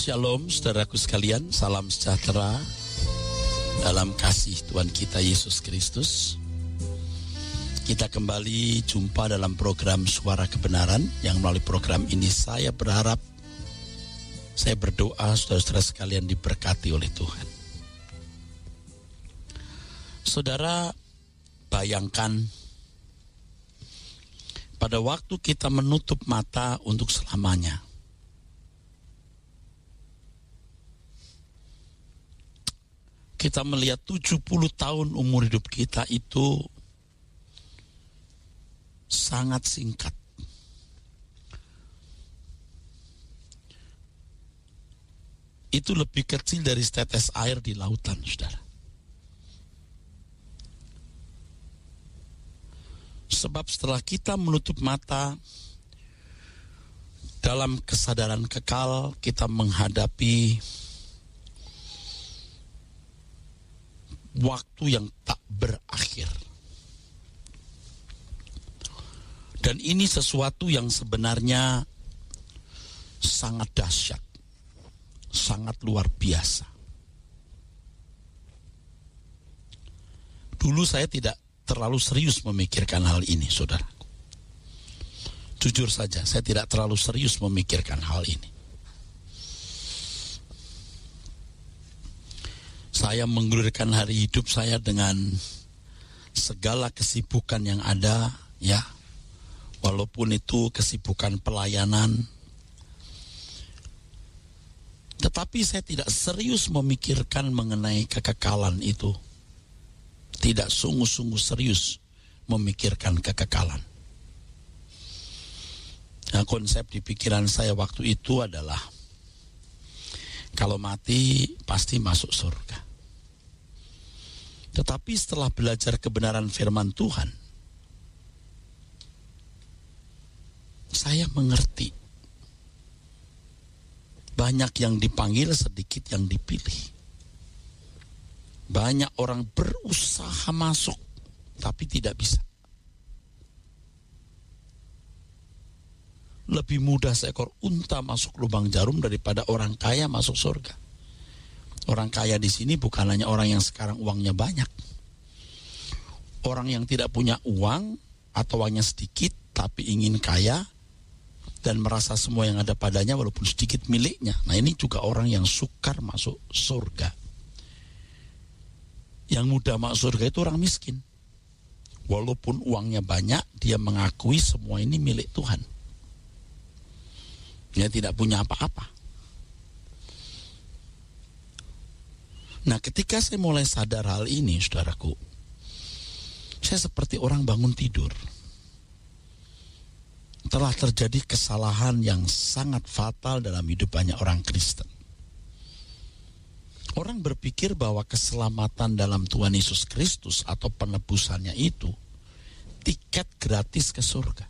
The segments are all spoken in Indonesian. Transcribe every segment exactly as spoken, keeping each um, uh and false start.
Shalom saudaraku sekalian, salam sejahtera dalam kasih Tuhan kita Yesus Kristus. Kita kembali jumpa dalam program Suara Kebenaran, yang melalui program ini saya berharap, saya berdoa saudara-saudara sekalian diberkati oleh Tuhan. Saudara, bayangkan pada waktu kita menutup mata untuk selamanya, kita melihat tujuh puluh tahun umur hidup kita itu sangat singkat. Itu lebih kecil dari setetes air di lautan, saudara. Sebab setelah kita menutup mata, dalam kesadaran kekal kita menghadapi waktu yang tak berakhir. Dan ini sesuatu yang sebenarnya sangat dahsyat, sangat luar biasa. Dulu saya tidak terlalu serius memikirkan hal ini, saudara. Jujur saja, saya tidak terlalu serius memikirkan hal ini. Saya menggulirkan hari hidup saya dengan segala kesibukan yang ada, ya. Walaupun itu kesibukan pelayanan. Tetapi saya tidak serius memikirkan mengenai kekekalan itu. Tidak sungguh-sungguh serius memikirkan kekekalan. Nah, konsep di pikiran saya waktu itu adalah, kalau mati pasti masuk surga. Tetapi setelah belajar kebenaran firman Tuhan, saya mengerti banyak yang dipanggil, sedikit yang dipilih. Banyak orang berusaha masuk, tapi tidak bisa. Lebih mudah seekor unta masuk lubang jarum daripada orang kaya masuk surga. Orang kaya di sini bukan hanya orang yang sekarang uangnya banyak. Orang yang tidak punya uang atau uangnya sedikit tapi ingin kaya dan merasa semua yang ada padanya walaupun sedikit miliknya. Nah, ini juga orang yang sukar masuk surga. Yang mudah masuk surga itu orang miskin. Walaupun uangnya banyak, dia mengakui semua ini milik Tuhan. Dia tidak punya apa-apa. Nah, ketika saya mulai sadar hal ini, saudaraku, saya seperti orang bangun tidur. Telah terjadi kesalahan yang sangat fatal dalam hidup banyak orang Kristen. Orang berpikir bahwa keselamatan dalam Tuhan Yesus Kristus atau penebusannya itu tiket gratis ke surga.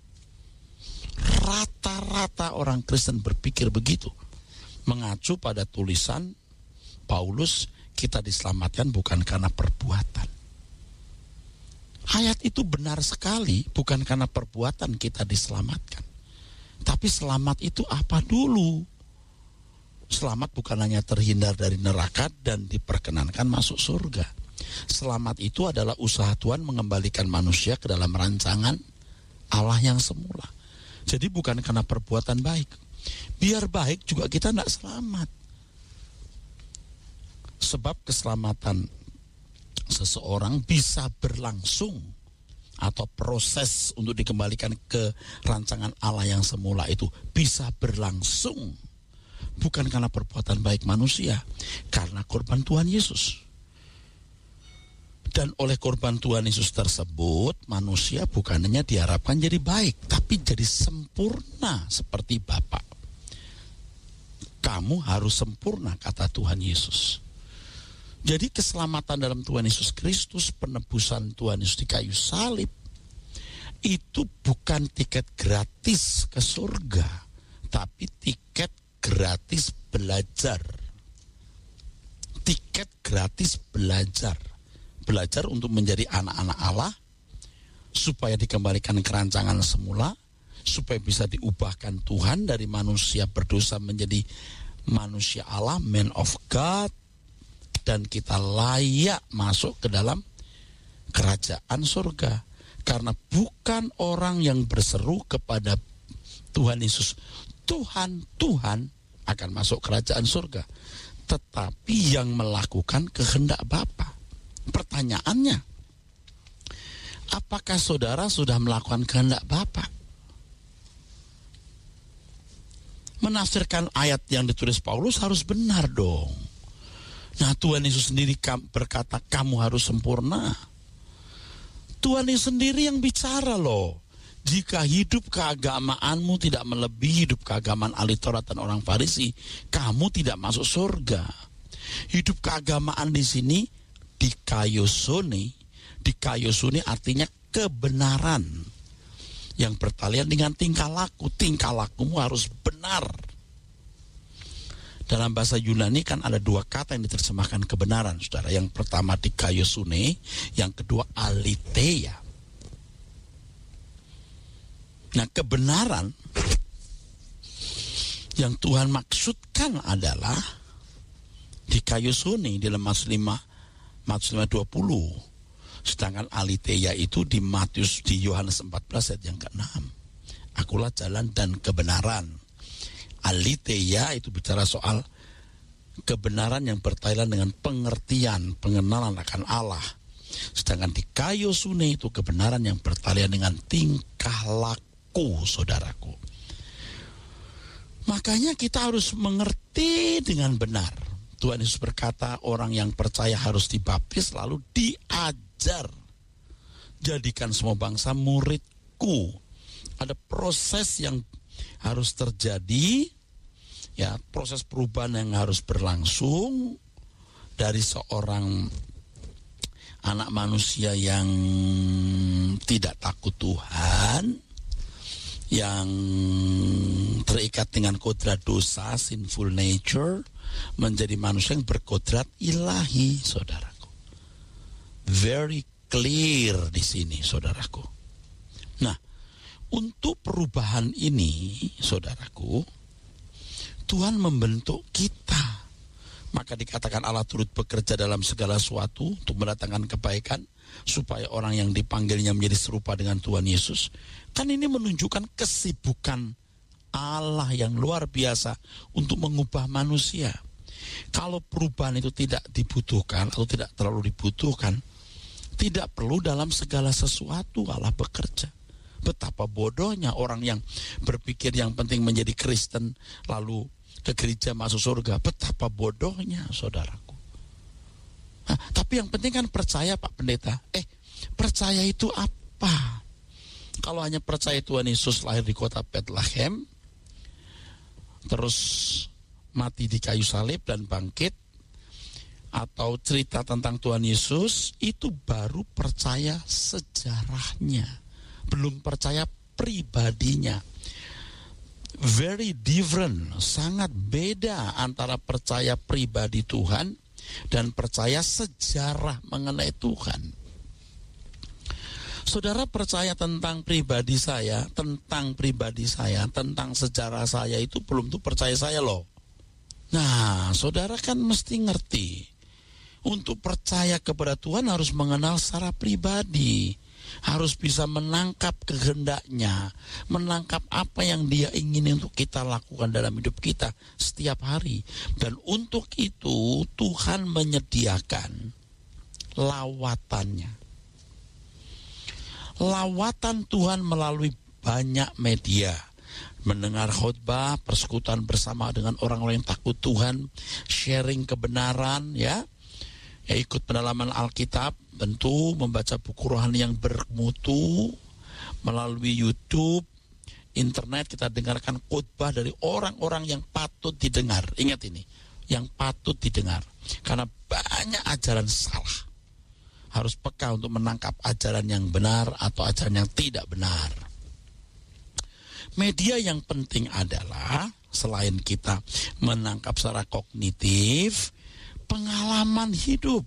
Rata-rata orang Kristen berpikir begitu, mengacu pada tulisan Paulus, kita diselamatkan bukan karena perbuatan. Ayat itu benar sekali, bukan karena perbuatan kita diselamatkan. Tapi selamat itu apa dulu? Selamat bukan hanya terhindar dari neraka dan diperkenankan masuk surga. Selamat itu adalah usaha Tuhan mengembalikan manusia ke dalam rancangan Allah yang semula. Jadi bukan karena perbuatan baik. Biar baik juga kita tidak selamat. Sebab keselamatan seseorang bisa berlangsung, atau proses untuk dikembalikan ke rancangan Allah yang semula itu bisa berlangsung bukan karena perbuatan baik manusia, karena korban Tuhan Yesus. Dan oleh korban Tuhan Yesus tersebut, manusia bukan hanya diharapkan jadi baik, tapi jadi sempurna seperti Bapa. Kamu harus sempurna, kata Tuhan Yesus. Jadi keselamatan dalam Tuhan Yesus Kristus, penebusan Tuhan Yesus di kayu salib, itu bukan tiket gratis ke surga, tapi tiket gratis belajar. Tiket gratis belajar. Belajar untuk menjadi anak-anak Allah, supaya dikembalikan ke rancangan semula, supaya bisa diubahkan Tuhan dari manusia berdosa menjadi manusia Allah, man of God, dan kita layak masuk ke dalam kerajaan surga. Karena bukan orang yang berseru kepada Tuhan Yesus, Tuhan, Tuhan, akan masuk kerajaan surga, tetapi yang melakukan kehendak Bapa. Pertanyaannya, apakah saudara sudah melakukan kehendak Bapa? Menafsirkan ayat yang ditulis Paulus harus benar dong. Nah, Tuhan Yesus sendiri berkata kamu harus sempurna. Tuhan Yesus sendiri yang bicara loh. Jika hidup keagamaanmu tidak melebihi hidup keagamaan ahli Taurat dan orang Farisi, kamu tidak masuk surga. Hidup keagamaan di sini dikaiosune, dikaiosune artinya kebenaran yang bertalian dengan tingkah laku. Tingkah lakumu harus benar. Dalam bahasa Yunani kan ada dua kata yang diterjemahkan kebenaran, saudara. Yang pertama dikaiosune, yang kedua aletheia. Nah, kebenaran yang Tuhan maksudkan adalah dikaiosune di dalam Matius lima, Matius lima dua puluh. Sedangkan aletheia itu di Matius, di Yohanes empat belas ayat yang keenam. Akulah jalan dan kebenaran. Aletheia itu bicara soal kebenaran yang berkaitan dengan pengertian, pengenalan akan Allah. Sedangkan dikaiosune itu kebenaran yang berkaitan dengan tingkah laku, saudaraku. Makanya kita harus mengerti dengan benar. Tuhan Yesus berkata orang yang percaya harus dibaptis lalu diajar. Jadikan semua bangsa muridku. Ada proses yang harus terjadi, ya, proses perubahan yang harus berlangsung dari seorang anak manusia yang tidak takut Tuhan, yang terikat dengan kodrat dosa, sinful nature, menjadi manusia yang berkodrat ilahi, saudaraku. Very clear di sini, saudaraku. Nah, untuk perubahan ini, saudaraku, Tuhan membentuk kita. Maka dikatakan Allah turut bekerja dalam segala sesuatu untuk mendatangkan kebaikan, supaya orang yang dipanggilnya menjadi serupa dengan Tuhan Yesus. Kan ini menunjukkan kesibukan Allah yang luar biasa untuk mengubah manusia. Kalau perubahan itu tidak dibutuhkan atau tidak terlalu dibutuhkan, tidak perlu dalam segala sesuatu Allah bekerja. Betapa bodohnya orang yang berpikir yang penting menjadi Kristen lalu ke gereja masuk surga. Betapa bodohnya, saudaraku. Nah, tapi yang penting kan percaya, Pak Pendeta. Eh, percaya itu apa? Kalau hanya percaya Tuhan Yesus lahir di kota Bethlehem, terus mati di kayu salib dan bangkit, atau cerita tentang Tuhan Yesus, itu baru percaya sejarahnya, belum percaya pribadinya. Very different, sangat beda antara percaya pribadi Tuhan dan percaya sejarah mengenai Tuhan. Saudara percaya tentang pribadi saya, tentang pribadi saya, tentang sejarah saya, itu belum tuh percaya saya loh. Nah, saudara kan mesti ngerti, untuk percaya kepada Tuhan harus mengenal secara pribadi, harus bisa menangkap kehendaknya, menangkap apa yang Dia ingin untuk kita lakukan dalam hidup kita setiap hari. Dan untuk itu Tuhan menyediakan lawatannya. Lawatan Tuhan melalui banyak media. Mendengar khotbah, persekutuan bersama dengan orang-orang yang takut Tuhan, sharing kebenaran, ya, ya ikut pendalaman Alkitab, tentu membaca buku rohani yang bermutu, melalui YouTube, internet kita dengarkan khotbah dari orang-orang yang patut didengar. Ingat ini, yang patut didengar. Karena banyak ajaran salah. Harus peka untuk menangkap ajaran yang benar atau ajaran yang tidak benar. Media yang penting adalah, selain kita menangkap secara kognitif, pengalaman hidup.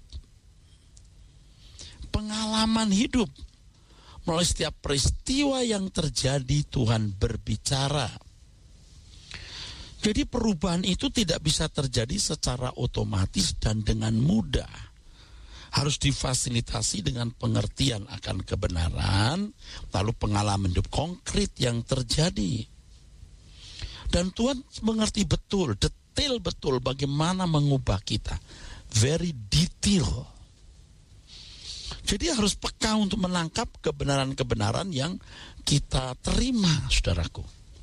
Pengalaman hidup. Melalui setiap peristiwa yang terjadi, Tuhan berbicara. Jadi perubahan itu tidak bisa terjadi secara otomatis dan dengan mudah. Harus difasilitasi dengan pengertian akan kebenaran, lalu pengalaman hidup konkret yang terjadi. Dan Tuhan mengerti betul, detail betul bagaimana mengubah kita. Very detail. Jadi harus peka untuk menangkap kebenaran-kebenaran yang kita terima, saudaraku.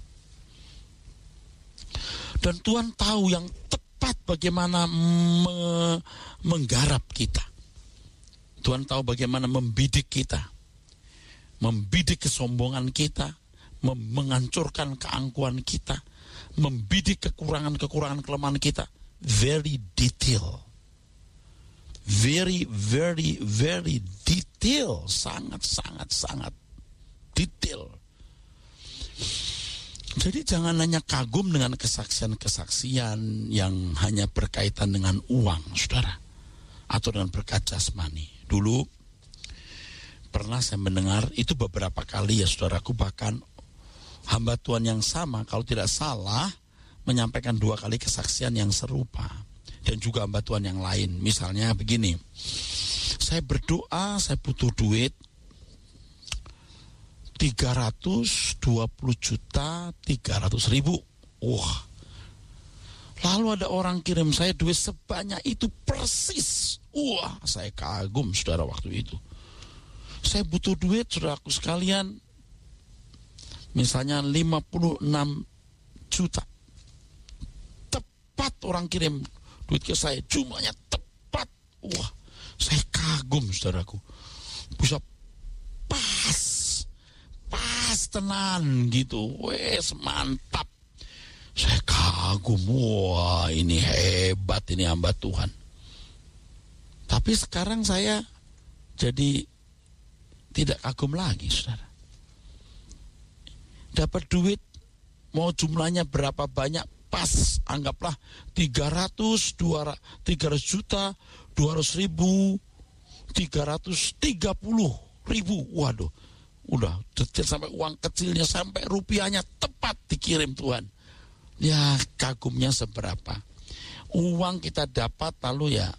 Dan Tuhan tahu yang tepat bagaimana me- menggarap kita. Tuhan tahu bagaimana membidik kita. Membidik kesombongan kita. Mem- menghancurkan keangkuhan kita. Membidik kekurangan-kekurangan kelemahan kita. Very detail. Very, very, very detail. Sangat, sangat, sangat detail. Jadi jangan hanya kagum dengan kesaksian-kesaksian yang hanya berkaitan dengan uang, saudara, atau dengan berkat jasmani. Dulu pernah saya mendengar itu beberapa kali ya saudaraku, bahkan hamba Tuhan yang sama kalau tidak salah menyampaikan dua kali kesaksian yang serupa, dan juga hamba Tuhan yang lain. Misalnya begini, saya berdoa, saya butuh duit tiga ratus dua puluh juta tiga ratus ribu. Wah. Lalu ada orang kirim saya duit sebanyak itu persis. Wah, saya kagum saudara waktu itu. Saya butuh duit saudaraku sekalian, misalnya lima puluh enam juta. Tepat orang kirim duit ke saya, jumlahnya tepat. Wah, saya kagum saudaraku. Bisa pas. Pas tenan gitu, wes mantap. Saya kagum, wah ini hebat, ini hamba Tuhan. Tapi sekarang saya jadi tidak kagum lagi, saudara. Dapat duit, mau jumlahnya berapa banyak, pas, anggaplah tiga ratus, dua ratus juta, dua ratus ribu, tiga ratus tiga puluh ribu, waduh. Udah detail sampai uang kecilnya, sampai rupiahnya tepat dikirim Tuhan. Ya kagumnya seberapa. Uang kita dapat lalu ya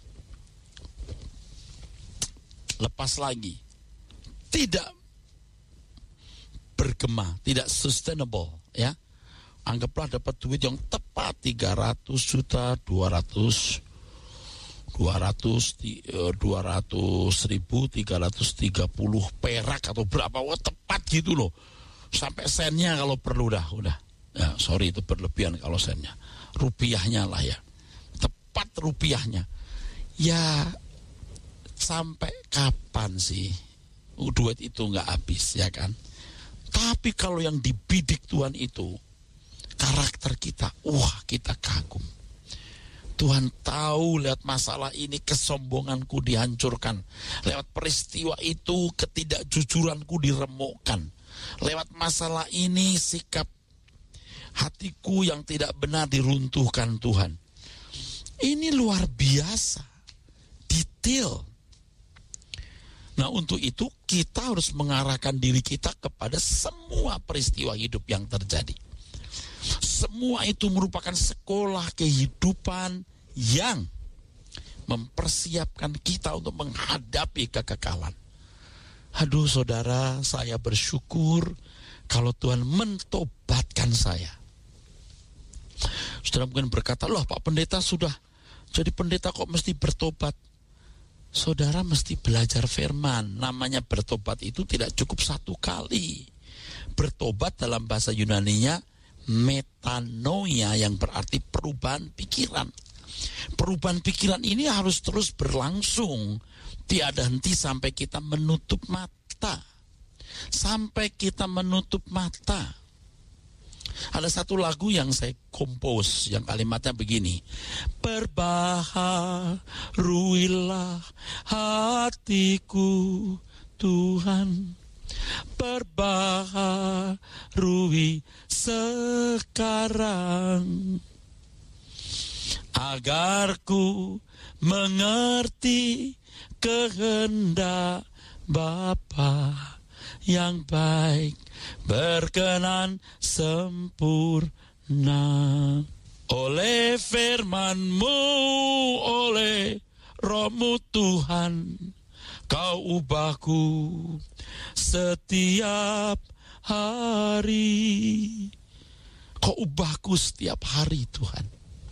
lepas lagi. Tidak bergema, tidak sustainable ya. Anggaplah dapat duit yang tepat tiga ratus juta, dua ratus dua ratus, dua ratus ribu, tiga ratus tiga puluh perak atau berapa, wah tepat gitu loh. Sampai sennya kalau perlu dah, udah. Ya, sorry itu berlebihan kalau sennya. Rupiahnya lah ya. Tepat rupiahnya. Ya, sampai kapan sih duit itu nggak habis ya kan? Tapi kalau yang dibidik Tuhan itu, karakter kita, wah kita kagum. Tuhan tahu lewat masalah ini kesombonganku dihancurkan. Lewat peristiwa itu ketidakjujuranku diremukkan. Lewat masalah ini sikap hatiku yang tidak benar diruntuhkan Tuhan. Ini luar biasa. Detail. Nah untuk itu kita harus mengarahkan diri kita kepada semua peristiwa hidup yang terjadi. Semua itu merupakan sekolah kehidupan yang mempersiapkan kita untuk menghadapi kekekalan. Aduh saudara, saya bersyukur kalau Tuhan mentobatkan saya. Saudara mungkin berkata, loh Pak Pendeta sudah jadi pendeta kok mesti bertobat. Saudara mesti belajar firman. Namanya bertobat itu tidak cukup satu kali. Bertobat dalam bahasa Yunaninya metanoia, yang berarti perubahan pikiran. Perubahan pikiran ini harus terus berlangsung, tiada henti sampai kita menutup mata. Sampai kita menutup mata. Ada satu lagu yang saya kompos yang kalimatnya begini. Perbaharuilah hatiku Tuhan, perbaharui sekarang, agar ku mengerti kehendak Bapa yang baik, berkenan, sempurna. firman-Mu oleh Roh-Mu Tuhan, Kau ubahku setiap hari. Kau ubahku setiap hari Tuhan.